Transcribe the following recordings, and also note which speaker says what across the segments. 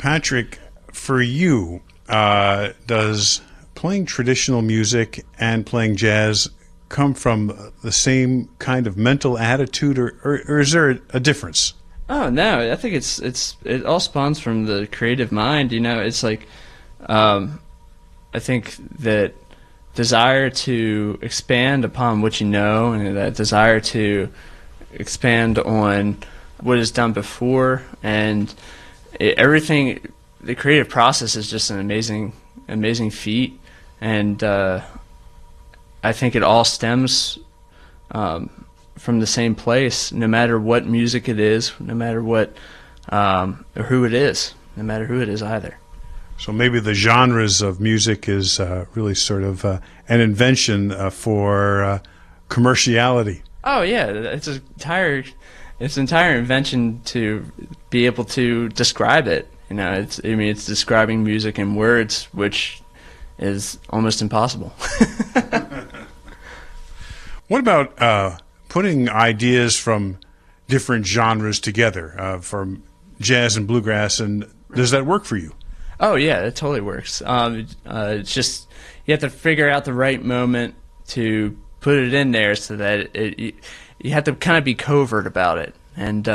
Speaker 1: Patrick, for you, does playing traditional music and playing jazz come from the same kind of mental attitude, or is there a difference?
Speaker 2: Oh no, I think it all spawns from the creative mind. You know, it's like I think that desire to expand upon what you know, and that desire to expand on what is done before, and everything. The creative process is just an amazing feat, and I think it all stems from the same place. No matter what music it is, no matter what or who it is, no matter who it is either.
Speaker 1: So maybe the genres of music is really sort of an invention for commerciality.
Speaker 2: Oh yeah, it's an entire invention to be able to describe it. You know, it's describing music in words, which is almost impossible.
Speaker 1: What about putting ideas from different genres together, from jazz and bluegrass, and does that work for you?
Speaker 2: Oh yeah, it totally works. It's just you have to figure out the right moment to put it in there, so that you have to kind of be covert about it, and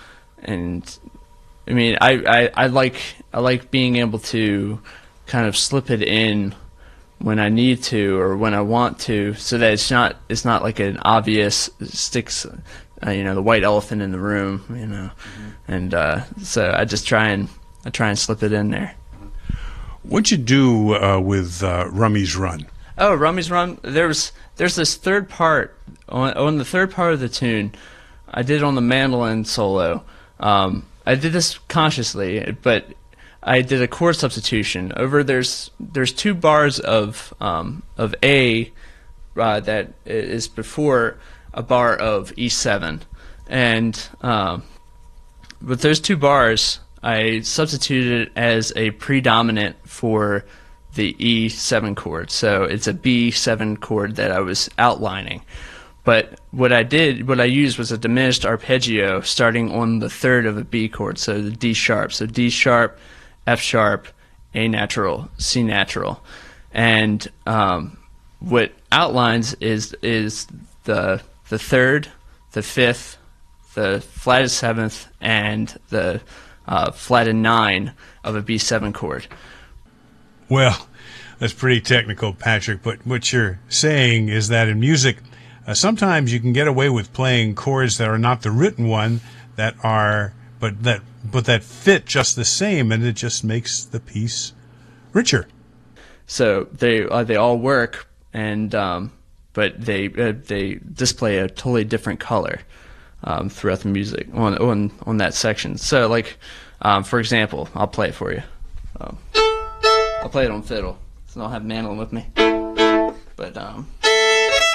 Speaker 2: I mean, I like being able to kind of slip it in when I need to or when I want to, so that it's not like an obvious sticks, the white elephant in the room, and so I try and slip it in there.
Speaker 1: What'd you do with Rummy's Run?
Speaker 2: Oh, Rummy's Run. There's this third part on the third part of the tune. I did on the mandolin solo. I did this consciously, but I did a chord substitution. There's 2 bars of A that is before a bar of E7, and with those 2 bars, I substituted it as a predominant for the E7 chord. So it's a B7 chord that I was outlining. But what I used was a diminished arpeggio starting on the 3rd of a B chord, so the D sharp. So D sharp, F sharp, A natural, C natural. And what outlines is the 3rd, the 5th, the flatted 7th, and the flatted 9 of a B7 chord.
Speaker 1: Well, that's pretty technical, Patrick, but what you're saying is that in music, sometimes you can get away with playing chords that are not the written one, but that fit just the same, and it just makes the piece richer.
Speaker 2: So they all work, and but they display a totally different color throughout the music on that section. So like for example, I'll play it for you. I'll play it on fiddle, so I don't have mandolin with me, but